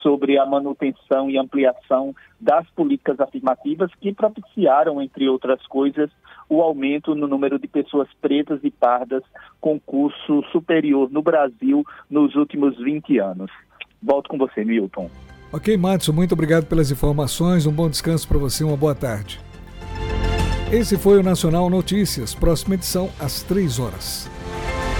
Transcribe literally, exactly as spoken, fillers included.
sobre a manutenção e ampliação das políticas afirmativas que propiciaram, entre outras coisas, o aumento no número de pessoas pretas e pardas com curso superior no Brasil nos últimos vinte anos. Volto com você, Milton. Ok, Madison, muito obrigado pelas informações, um bom descanso para você, uma boa tarde. Esse foi o Nacional Notícias, próxima edição às três horas.